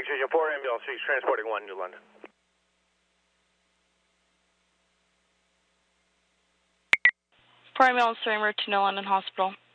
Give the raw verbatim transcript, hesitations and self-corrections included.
Union four, ambulance, he's transporting one, New London. four ambulance, surrender to New London Hospital.